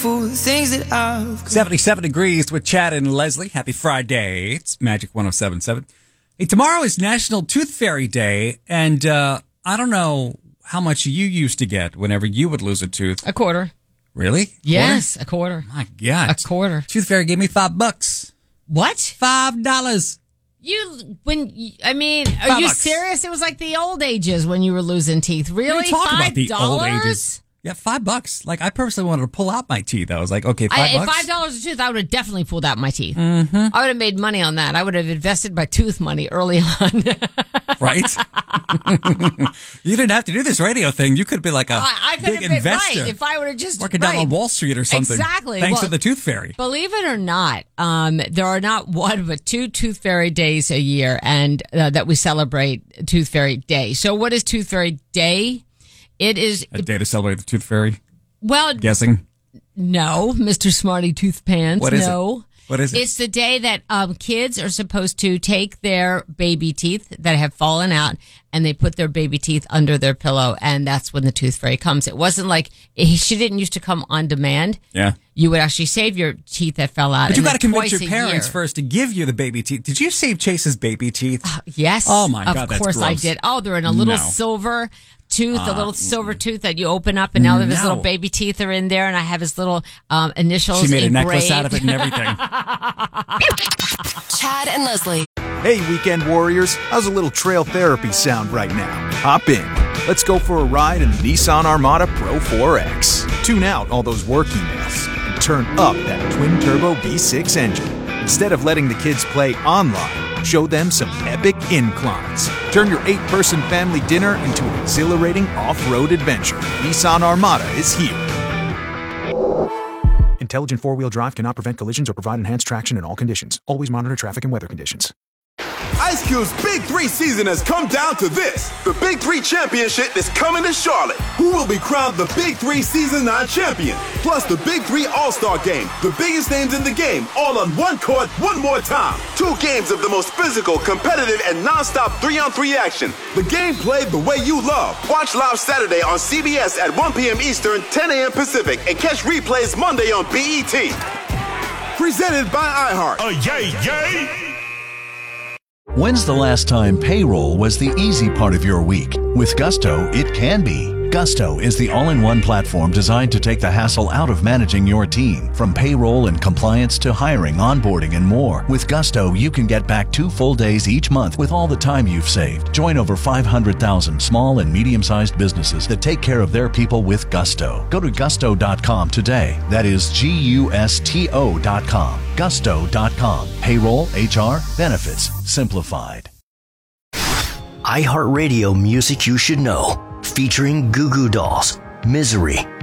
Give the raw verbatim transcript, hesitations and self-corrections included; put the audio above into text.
grateful for the things that I've... seventy-seven degrees with Chad and Leslie. Happy Friday. It's Magic one oh seven point seven. Hey, tomorrow is National Tooth Fairy Day, and uh, I don't know how much you used to get whenever you would lose a tooth. A quarter. Really? Yes, a quarter. My God. A quarter. Tooth Fairy gave me five bucks. What? Five dollars. You, when, I mean, are Five you bucks. serious? It was like the old ages when you were losing teeth. Really? What are you talking about, the old five dollars? ages? Yeah, five bucks. Like, I personally wanted to pull out my teeth. I was like, okay, five I, bucks. Five dollars a tooth, I would have definitely pulled out my teeth. Mm-hmm. I would have made money on that. I would have invested my tooth money early on. Right? You didn't have to do this radio thing. You could be like a I, I could big have been investor. right if I would have just working right. down on Wall Street or something. Exactly. Thanks Well, to the Tooth Fairy. Believe it or not, um, there are not one but two Tooth Fairy days a year, and uh, that we celebrate Tooth Fairy Day. So, what is Tooth Fairy Day? It is A day to celebrate the Tooth Fairy. well, Guessing. no, Mister Smarty Tooth Pants. What is no. it? What is it? It's the day that um, kids are supposed to take their baby teeth that have fallen out and they put their baby teeth under their pillow, and that's when the Tooth Fairy comes. It wasn't like she didn't used to come on demand. Yeah. You would actually save your teeth that fell out. But you and got to then convince twice your a parents year. first to give you the baby teeth. Did you save Chase's baby teeth? Yes. Oh, my God, Of that's course I gross. did. Oh, they're in a little No. silver tooth, a Uh, little silver tooth that you open up, and now his no. little baby teeth are in there, and I have his little um, initials She made a engraved. necklace out of it and everything. Chad and Leslie. Hey, weekend warriors, how's a little trail therapy sound right now? Hop in. Let's go for a ride in the Nissan Armada Pro four X. Tune out all those work emails and turn up that twin-turbo V six engine. Instead of letting the kids play online, show them some epic inclines. Turn your eight-person family dinner into an exhilarating off-road adventure. Nissan Armada is here. Intelligent four-wheel drive cannot prevent collisions or provide enhanced traction in all conditions. Always monitor traffic and weather conditions. Ice Cube's Big Three season has come down to this. The Big Three Championship is coming to Charlotte. Who will be crowned the Big Three Season nine champion? Plus the Big Three All-Star Game. The biggest names in the game, all on one court, one more time. Two games of the most physical, competitive, and non-stop three-on-three action. The game played the way you love. Watch live Saturday on C B S at one p.m. Eastern, ten a.m. Pacific, and catch replays Monday on B E T. Presented by iHeart. Oh, yay, yay! When's the last time payroll was the easy part of your week? With Gusto, it can be. Gusto is the all-in-one platform designed to take the hassle out of managing your team. From payroll and compliance to hiring, onboarding, and more. With Gusto, you can get back two full days each month with all the time you've saved. Join over five hundred thousand small and medium-sized businesses that take care of their people with Gusto. Go to gusto dot com today. That is G U S T O dot com. gusto dot com. Payroll, H R, benefits, simplified. iHeartRadio Music You Should Know, featuring Goo Goo Dolls, Misery,